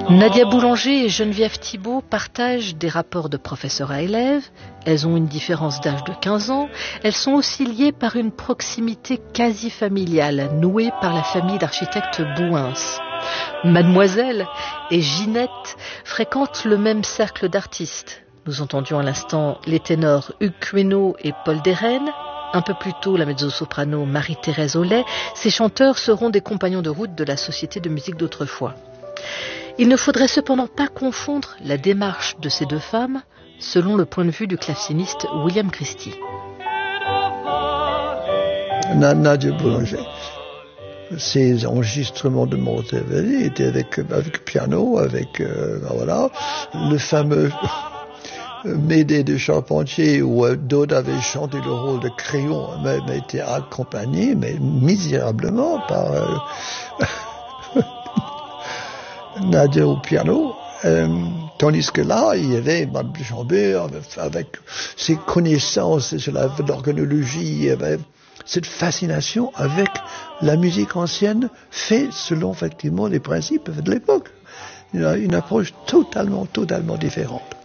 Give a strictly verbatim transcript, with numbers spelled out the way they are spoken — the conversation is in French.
Nadia Boulanger et Geneviève Thibault partagent des rapports de professeur à élève. Elles ont une différence d'âge de quinze ans. Elles sont aussi liées par une proximité quasi familiale, nouée par la famille d'architectes Bouins. Mademoiselle et Ginette fréquentent le même cercle d'artistes. Nous entendions à l'instant les ténors Hugues Queneau et Paul Dérène. Un peu plus tôt, la mezzo-soprano Marie-Thérèse Aulet. Ces chanteurs seront des compagnons de route de la Société de musique d'autrefois. Il ne faudrait cependant pas confondre la démarche de ces deux femmes selon le point de vue du claveciniste William Christie. Nadia Boulanger, ses enregistrements de Monteverdi étaient avec, avec piano, avec euh, voilà, le fameux Médée de Charpentier où euh, d'autres avaient chanté le rôle de Crayon, mais, mais était accompagné, mais misérablement par euh, Nadia au piano, euh, tandis que là, il y avait Mme Chambert avec, avec ses connaissances sur la, l'organologie, avait cette fascination avec la musique ancienne faite selon effectivement les principes de l'époque. Une, une approche totalement, totalement différente.